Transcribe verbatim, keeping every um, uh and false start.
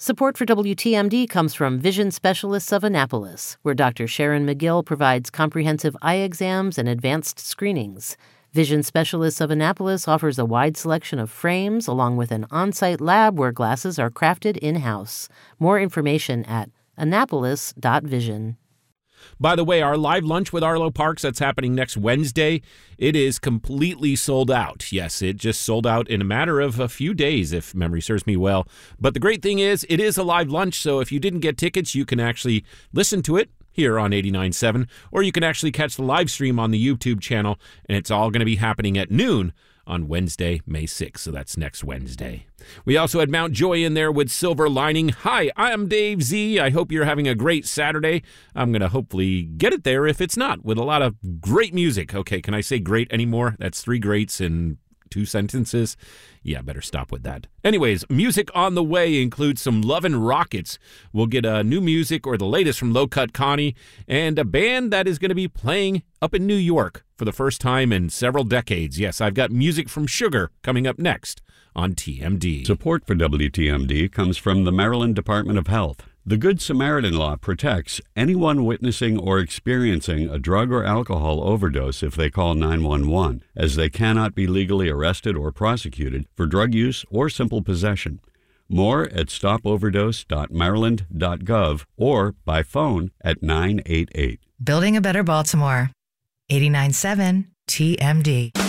Support for W T M D comes from Vision Specialists of Annapolis, where Doctor Sharon McGill provides comprehensive eye exams and advanced screenings. Vision Specialists of Annapolis offers a wide selection of frames along with an on-site lab where glasses are crafted in-house. More information at annapolis dot vision. By the way, our live lunch with Arlo Parks that's happening next Wednesday, it is completely sold out. Yes, it just sold out in a matter of a few days, if memory serves me well. But the great thing is, it is a live lunch, so if you didn't get tickets, you can actually listen to it here on eighty-nine point seven, or you can actually catch the live stream on the YouTube channel, and it's all going to be happening at noon on Wednesday, May sixth, so that's next Wednesday. We also had Mount Joy in there with Silver Lining. Hi, I'm Dave Z. I hope you're having a great Saturday. I'm going to hopefully get it there if it's not, with a lot of great music. Okay, can I say great anymore? That's three greats in two sentences. Yeah, better stop with that. Anyways, music on the way includes some Lovin' Rockets. We'll get uh, new music or the latest from Low Cut Connie, and a band that is going to be playing up in New York for the first time in several decades. Yes, I've got music from Sugar coming up next on T M D. Support for W T M D comes from the Maryland Department of Health. The Good Samaritan Law protects anyone witnessing or experiencing a drug or alcohol overdose if they call nine one one, as they cannot be legally arrested or prosecuted for drug use or simple possession. More at stop overdose dot maryland dot gov or by phone at nine eight eight. Building a better Baltimore. eighty-nine point seven T M D.